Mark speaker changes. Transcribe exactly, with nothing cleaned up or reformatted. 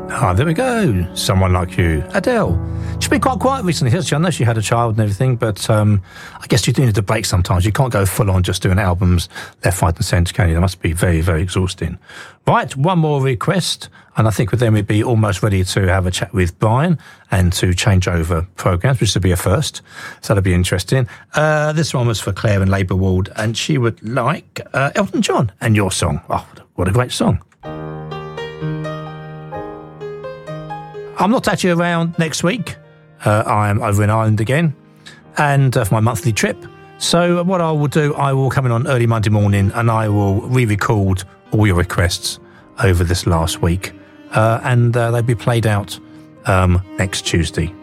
Speaker 1: Ah, there we go. Someone Like You. Adele. She's been quite quiet recently, hasn't she? I know she had a child and everything, but um, I guess you do need a break sometimes. You can't go full on just doing albums left, right and centre, can you? That must be very, very exhausting. Right, one more request, and I think with them we'd be almost ready to have a chat with Brian and to change over programmes, which would be a first. So that'll be interesting. Uh, this one was for Claire in Labour Ward, and she would like uh, Elton John and Your Song. Oh, what a great song. I'm not actually around next week. Uh, I'm over in Ireland again, and uh, for my monthly trip. So what I will do, I will come in on early Monday morning, and I will re-record all your requests over this last week, uh, and uh, they'll be played out um, next Tuesday.